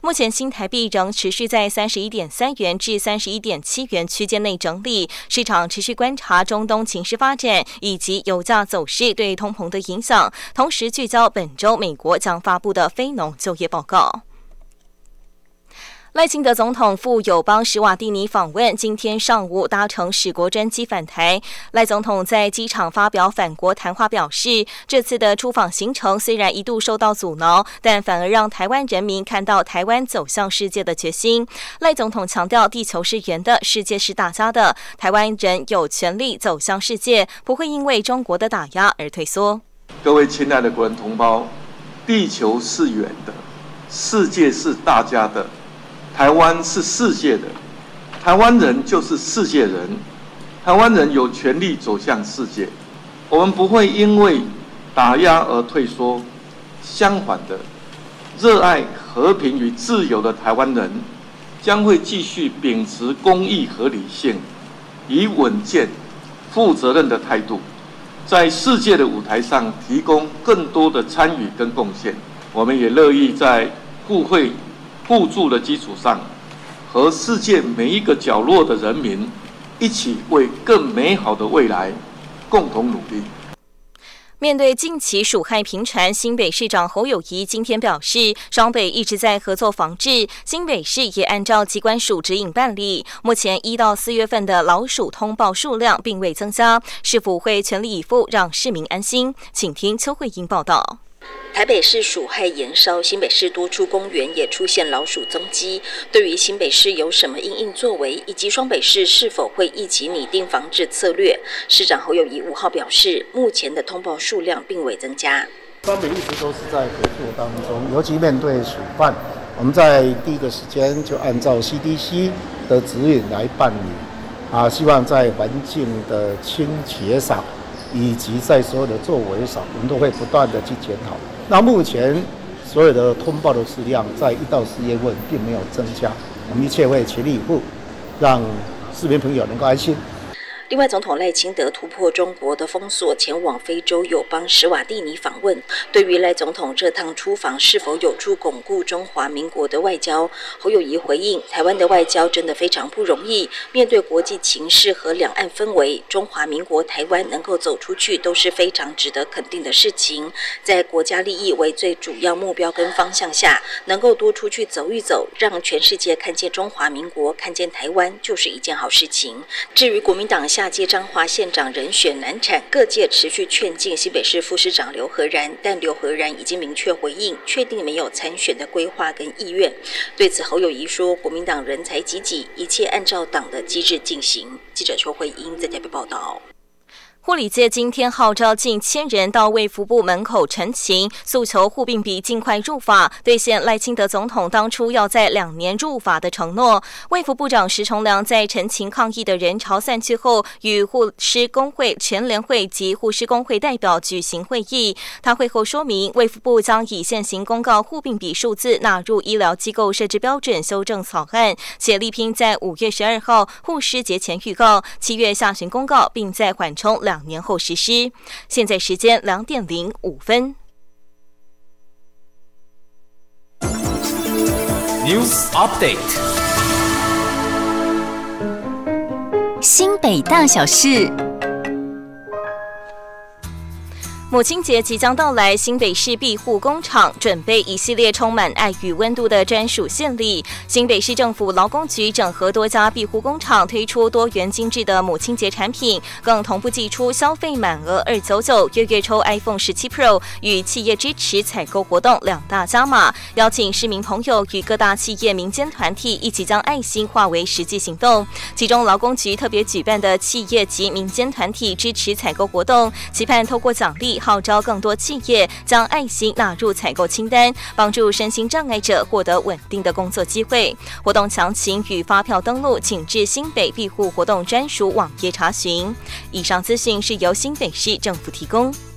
目前新台币仍持续在31.3元至31.7元区间内整理，市场持续观察中东情势发展以及油价走势对通膨的影响，同时聚焦本周美国将发布的非农就业报告。赖清德总统赴友邦史瓦蒂尼访问，今天上午搭乘史国专机返台。赖总统在机场发表返国谈话，表示这次的出访行程虽然一度受到阻挠，但反而让台湾人民看到台湾走向世界的决心。赖总统强调，地球是圆的，世界是大家的，台湾人有权利走向世界，不会因为中国的打压而退缩。 各位亲爱的国人同胞，地球是圆的，世界是大家的，台湾是世界的，台湾人就是世界人，台湾人有权利走向世界，我们不会因为打压而退缩，相反的，热爱和平与自由的台湾人将会继续秉持公义和理性，以稳健、负责任的态度，在世界的舞台上提供更多的参与跟贡献。我们也乐意在互惠互助的基础上，和世界每一个角落的人民一起为更美好的未来共同努力。 面对近期鼠害频传，新北市长侯友宜今天表示，双北一直在合作防治，新北市也按照疾管署指引办理。目前1到4月份的老鼠通报数量并未增加，市府会全力以赴让市民安心。请听邱慧英报道。 台北市鼠害延烧，新北市多处公园也出现老鼠踪迹。对于新北市有什么因应作为，以及双北市是否会一起拟定防治策略，市长侯友宜5号表示，目前的通报数量并未增加。 双北一直都是在合作当中，尤其面对鼠患，我们在第一个时间就按照 CDC 的指引来办理，希望在环境的清洁上，以及在所有的作为上，我们都会不断的去检讨。那目前所有的通报的数量在1到4月份并没有增加，我们一切会全力以赴，让市民朋友能够安心。 另外，总统赖清德突破中国的封锁，前往非洲友邦史瓦蒂尼访问。对于赖总统这趟出访是否有助巩固中华民国的外交，侯友宜回应，台湾的外交真的非常不容易，面对国际情势和两岸氛围，中华民国台湾能够走出去都是非常值得肯定的事情。在国家利益为最主要目标跟方向下，能够多出去走一走，让全世界看见中华民国，看见台湾，就是一件好事情。至于国民党下届彰化县长人选难产，各界持续劝进新北市副市长刘和然，但刘和然已经明确回应，确定没有参选的规划跟意愿。对此，侯友宜说，国民党人才济济，一切按照党的机制进行。记者邱慧英在台北报道。 护理界今天号召近1000人到卫福部门口陈情，诉求护病比尽快入法，兑现赖清德总统当初要在2年入法的承诺。卫福部长石崇良在陈情抗议的人潮散去后，与护士工会全联会及护士工会代表举行会议。他会后说明，卫福部将以现行公告护病比数字纳入医疗机构设置标准修正草案，且力拼在5月12号护士节前预告，7月下旬公告，并在缓冲2年后实施。现在时间2点05分。 News Update。 新北大小事。 母亲节即将到来，新北市庇护工厂准备一系列充满爱与温度的专属献礼。新北市政府劳工局整合多家庇护工厂，推出多元精致的母亲节产品，更同步祭出消费满额299月抽 iPhone 17 Pro 与企业支持采购活动2大加码，邀请市民朋友与各大企业民间团体一起将爱心化为实际行动。其中劳工局特别举办的企业及民间团体支持采购活动，期盼透过奖励号召更多企业将爱心纳入采购清单，帮助身心障碍者获得稳定的工作机会。活动详情与发票登录，请至新北庇护活动专属网页查询。以上资讯是由新北市政府提供。